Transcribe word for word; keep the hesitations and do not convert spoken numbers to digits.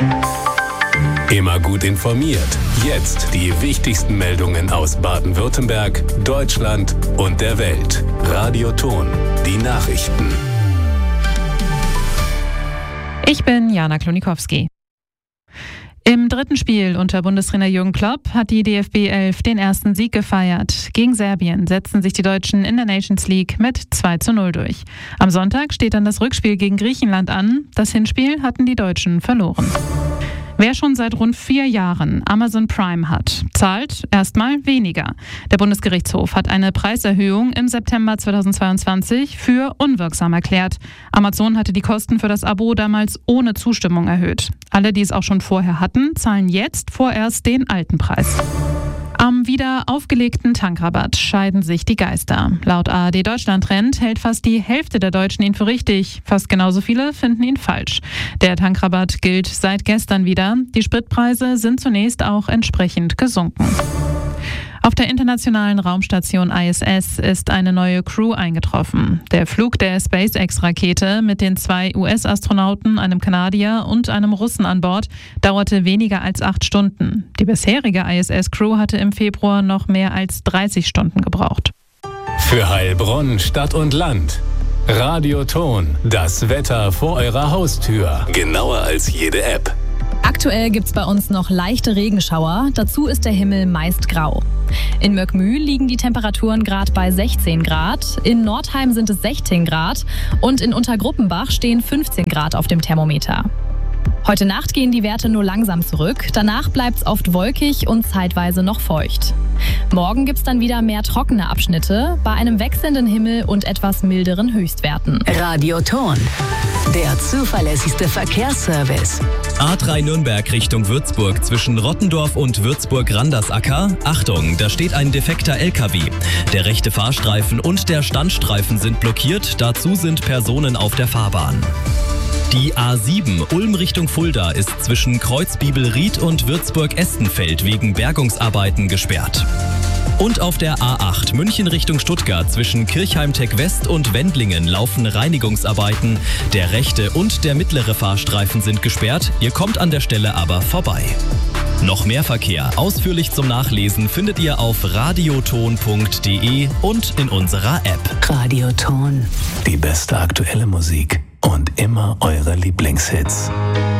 Immer gut informiert. Jetzt die wichtigsten Meldungen aus Baden-Württemberg, Deutschland und der Welt. Radioton, die Nachrichten. Ich bin Jana Klonikowski. Im dritten Spiel unter Bundestrainer Jürgen Klopp hat die D F B elf den ersten Sieg gefeiert. Gegen Serbien setzten sich die Deutschen in der Nations League mit zwei zu null durch. Am Sonntag steht dann das Rückspiel gegen Griechenland an. Das Hinspiel hatten die Deutschen verloren. Wer schon seit rund vier Jahren Amazon Prime hat, zahlt erstmal weniger. Der Bundesgerichtshof hat eine Preiserhöhung im September zweitausendzweiundzwanzig für unwirksam erklärt. Amazon hatte die Kosten für das Abo damals ohne Zustimmung erhöht. Alle, die es auch schon vorher hatten, zahlen jetzt vorerst den alten Preis. Am wieder aufgelegten Tankrabatt scheiden sich die Geister. Laut A R D Deutschland Trend hält fast die Hälfte der Deutschen ihn für richtig. Fast genauso viele finden ihn falsch. Der Tankrabatt gilt seit gestern wieder. Die Spritpreise sind zunächst auch entsprechend gesunken. Auf der internationalen Raumstation I S S ist eine neue Crew eingetroffen. Der Flug der SpaceX-Rakete mit den zwei U S-Astronauten, einem Kanadier und einem Russen an Bord dauerte weniger als acht Stunden. Die bisherige I S S-Crew hatte im Februar noch mehr als dreißig Stunden gebraucht. Für Heilbronn, Stadt und Land. Radioton, das Wetter vor eurer Haustür. Genauer als jede App. Aktuell gibt's bei uns noch leichte Regenschauer, dazu ist der Himmel meist grau. In Möckmühl liegen die Temperaturen gerade bei sechzehn Grad, in Nordheim sind es sechzehn Grad und in Untergruppenbach stehen fünfzehn Grad auf dem Thermometer. Heute Nacht gehen die Werte nur langsam zurück, danach bleibt's oft wolkig und zeitweise noch feucht. Morgen gibt's dann wieder mehr trockene Abschnitte, bei einem wechselnden Himmel und etwas milderen Höchstwerten. Radioton, der zuverlässigste Verkehrsservice. A drei Nürnberg Richtung Würzburg zwischen Rottendorf und Würzburg-Randersacker. Achtung, da steht ein defekter L K W. Der rechte Fahrstreifen und der Standstreifen sind blockiert, dazu sind Personen auf der Fahrbahn. Die A sieben Ulm Richtung Fulda ist zwischen Kreuzbibelried und Würzburg-Estenfeld wegen Bergungsarbeiten gesperrt. Und auf der A acht München Richtung Stuttgart zwischen Kirchheim-Tech West und Wendlingen laufen Reinigungsarbeiten. Der rechte und der mittlere Fahrstreifen sind gesperrt, ihr kommt an der Stelle aber vorbei. Noch mehr Verkehr ausführlich zum Nachlesen findet ihr auf radioton punkt de und in unserer App. Radioton. Die beste aktuelle Musik und immer eure Lieblingshits.